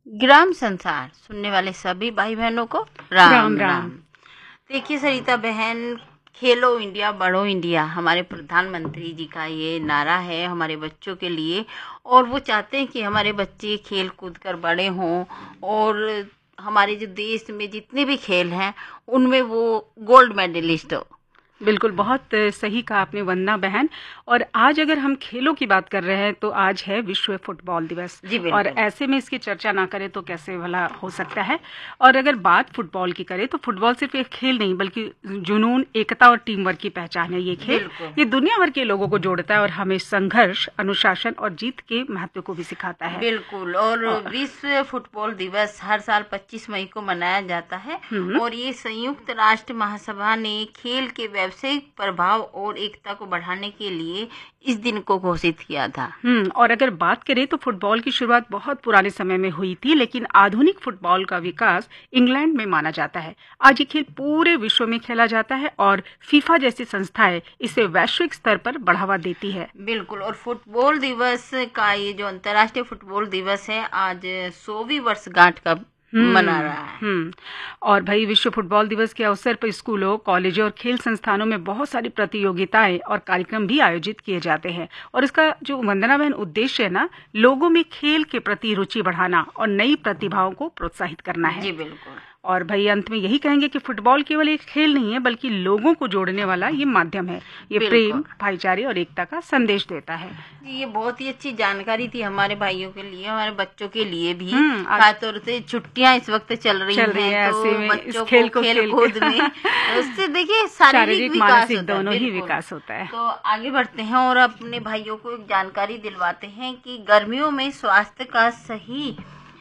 ग्राम संसार सुनने वाले सभी भाई बहनों को राम राम राम। राम। देखिए सरिता बहन, खेलो इंडिया बढ़ो इंडिया हमारे प्रधानमंत्री जी का ये नारा है हमारे बच्चों के लिए, और वो चाहते हैं कि हमारे बच्चे खेल कूद कर बड़े हों और हमारे जो देश में जितने भी खेल हैं उनमें वो गोल्ड मेडलिस्ट हो। बिल्कुल, बहुत सही कहा आपने वंदना बहन। और आज अगर हम खेलों की बात कर रहे हैं तो आज है विश्व फुटबॉल दिवस। जी बिल्कुल। और ऐसे में इसकी चर्चा ना करें तो कैसे भला हो सकता है। और अगर बात फुटबॉल की करें तो फुटबॉल सिर्फ एक खेल नहीं बल्कि जुनून, एकता और टीम वर्क की पहचान है। ये खेल बिल्कुल। ये दुनिया भर के लोगों को जोड़ता है और हमें संघर्ष, अनुशासन और जीत के महत्व को भी सिखाता है। बिल्कुल। और विश्व फुटबॉल दिवस हर साल 25 मई को मनाया जाता है और ये संयुक्त राष्ट्र महासभा ने खेल के व्यावसायिक प्रभाव और एकता को बढ़ाने के लिए इस दिन को घोषित किया था। और अगर बात करें तो फुटबॉल की शुरुआत बहुत पुराने समय में हुई थी, लेकिन आधुनिक फुटबॉल का विकास इंग्लैंड में माना जाता है। आज ये खेल पूरे विश्व में खेला जाता है और फीफा जैसी संस्थाएं इसे वैश्विक स्तर पर बढ़ावा देती है। बिल्कुल। और फुटबॉल दिवस का ये जो अंतर्राष्ट्रीय फुटबॉल दिवस है आज 100वीं वर्षगांठ का मना रहा है। और भाई विश्व फुटबॉल दिवस के अवसर पर स्कूलों, कॉलेजों और खेल संस्थानों में बहुत सारी प्रतियोगिताएं और कार्यक्रम भी आयोजित किए जाते हैं। और इसका जो वंदना बहन उद्देश्य है ना, लोगों में खेल के प्रति रुचि बढ़ाना और नई प्रतिभाओं को प्रोत्साहित करना है। जी बिल्कुल। और भाई अंत में यही कहेंगे कि फुटबॉल केवल एक खेल नहीं है बल्कि लोगों को जोड़ने वाला ये माध्यम है। ये प्रेम, भाईचारे और एकता का संदेश देता है। ये बहुत ही अच्छी जानकारी थी हमारे भाइयों के लिए, हमारे बच्चों के लिए भी। खासतौर से छुट्टियां इस वक्त चल रही हैं तो बच्चों को खेल कूद में उससे देखिए शारीरिक मानसिक दोनों ही विकास होता है। तो आगे बढ़ते हैं और अपने भाइयों को एक जानकारी दिलवाते हैं कि गर्मियों में स्वास्थ्य का सही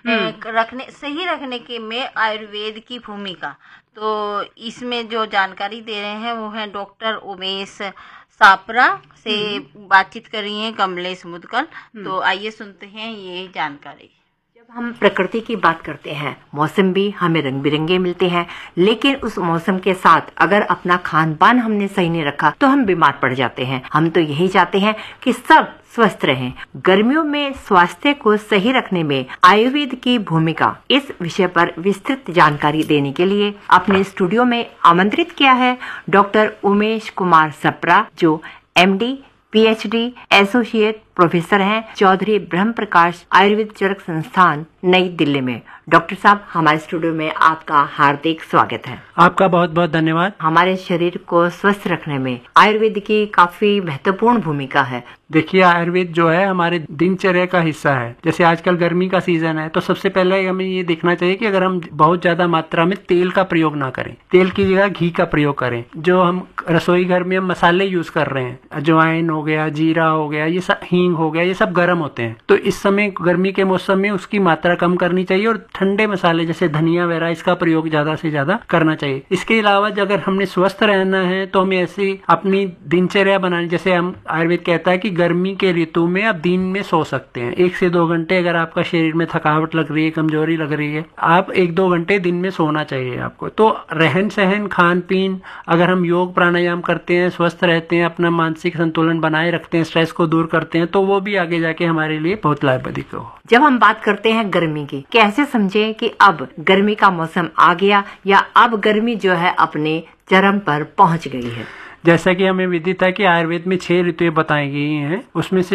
रखने के में आयुर्वेद की भूमिका। तो इसमें जो जानकारी दे रहे हैं वो है डॉक्टर उमेश सापरा से बातचीत कर रही हैं कमलेश मुदगल। तो आइए सुनते हैं ये जानकारी। जब हम प्रकृति की बात करते हैं, मौसम भी हमें रंग बिरंगे मिलते हैं, लेकिन उस मौसम के साथ अगर अपना खान पान हमने सही नहीं रखा तो हम बीमार पड़ जाते हैं। हम तो यही चाहते हैं कि सब स्वस्थ रहें। गर्मियों में स्वास्थ्य को सही रखने में आयुर्वेद की भूमिका, इस विषय पर विस्तृत जानकारी देने के लिए अपने स्टूडियो में आमंत्रित किया है डॉक्टर उमेश कुमार सप्रा, जो MD, PhD, एसोसिएट प्रोफेसर हैं चौधरी ब्रह्म प्रकाश आयुर्वेद संस्थान नई दिल्ली में। डॉक्टर साहब, हमारे स्टूडियो में आपका हार्दिक स्वागत है। आपका बहुत बहुत धन्यवाद। हमारे शरीर को स्वस्थ रखने में आयुर्वेद की काफी महत्वपूर्ण भूमिका है। देखिए, आयुर्वेद जो है हमारे दिनचर्या का हिस्सा है। जैसे आजकल गर्मी का सीजन है तो सबसे पहले हमें ये देखना चाहिए कि अगर हम बहुत ज्यादा मात्रा में तेल का प्रयोग ना करें, तेल की जगह घी का प्रयोग करें। जो हम रसोई घर में हम मसाले यूज कर रहे हैं, अजवाइन हो गया, जीरा हो गया, ये सब हींग हो गया, ये सब गर्म होते हैं। तो इस समय गर्मी के मौसम में उसकी मात्रा कम करनी चाहिए और ठंडे मसाले जैसे धनिया वगैरह इसका प्रयोग ज्यादा से ज्यादा करना चाहिए। इसके अलावा अगर हमने स्वस्थ रहना है तो हमें ऐसी अपनी दिनचर्या बनानी, जैसे हम आयुर्वेद कहता है कि गर्मी के ऋतु में आप दिन में सो सकते हैं 1 से 2 घंटे। अगर आपका शरीर में थकावट लग रही है, कमजोरी लग रही है, आप 1-2 घंटे दिन में सोना चाहिए आपको। तो रहन सहन, खान पीन, अगर हम योग प्राणायाम करते हैं, स्वस्थ रहते हैं, अपना मानसिक संतुलन बनाए रखते हैं, स्ट्रेस को दूर करते हैं, तो वो भी आगे जाके हमारे लिए बहुत लाभदायक हो। जब हम बात करते हैं गर्मी की, कैसे समझें कि अब गर्मी का मौसम आ गया या अब गर्मी जो है अपने चरम पर पहुंच गई है? जैसा कि हमें विदित है कि आयुर्वेद में 6 ऋतुएं बताई गई हैं, उसमें से